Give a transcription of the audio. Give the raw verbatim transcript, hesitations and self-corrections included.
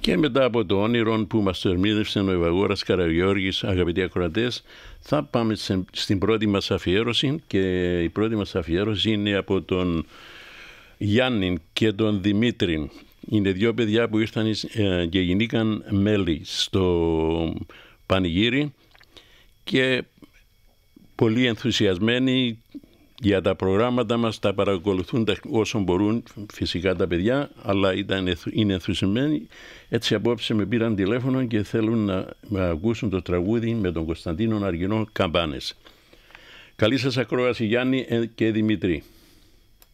Και μετά από το όνειρο που μας το ερμήνευσε ο Ευαγόρας Καραγιώργης, αγαπητοί ακροατές, θα πάμε στην πρώτη μας αφιέρωση, και η πρώτη μας αφιέρωση είναι από τον Γιάννη και τον Δημήτρη. Είναι δύο παιδιά που ήρθαν και γίνηκαν μέλη στο πανηγύρι και πολύ ενθουσιασμένοι για τα προγράμματα μας, τα παρακολουθούν όσο μπορούν φυσικά τα παιδιά, αλλά ήταν, είναι ενθουσιασμένοι. Έτσι απόψε με πήραν τηλέφωνο και θέλουν να, να ακούσουν το τραγούδι με τον Κωνσταντίνο Αργυρό, Καμπάνες. Καλή σας ακρόαση Γιάννη και Δημήτρη.